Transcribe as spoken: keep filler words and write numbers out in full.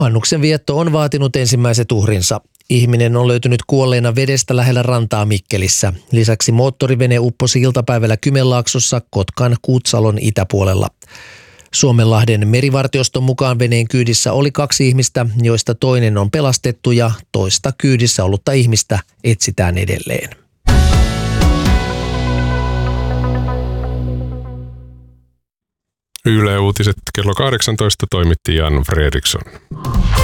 Annuksen vietto on vaatinut ensimmäiset uhrinsa. Ihminen on löytynyt kuolleena vedestä lähellä rantaa Mikkelissä. Lisäksi moottorivene upposi iltapäivällä Kymenlaaksossa Kotkan Kuutsalon itäpuolella. Suomenlahden merivartioston mukaan veneen kyydissä oli kaksi ihmistä, joista toinen on pelastettu ja toista kyydissä ollutta ihmistä etsitään edelleen. Yle Uutiset kello kahdeksantoista toimitti Jan Fredriksson.